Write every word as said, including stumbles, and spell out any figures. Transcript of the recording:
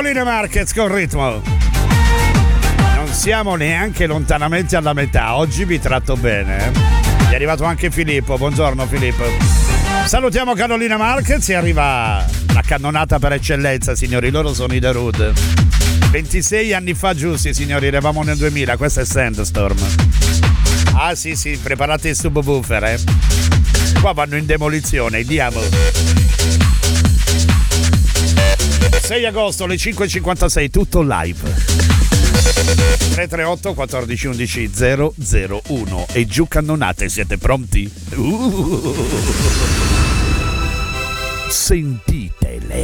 Carolina Marquez con ritmo. Non siamo neanche lontanamente alla metà. Oggi vi tratto bene. eh. È arrivato anche Filippo. Buongiorno Filippo. Salutiamo Carolina Marquez e arriva la cannonata per eccellenza, signori. Loro sono i The Rude. ventisei anni fa giusti, signori. Eravamo nel duemila. Questo è Sandstorm. Ah sì sì, preparate il subwoofer, eh. Qua vanno in demolizione. Andiamo. sei agosto alle cinque e cinquantasei, tutto live. tre tre otto quattordici undici zero zero uno e giù cannonate, siete pronti? Uh. Sentitele.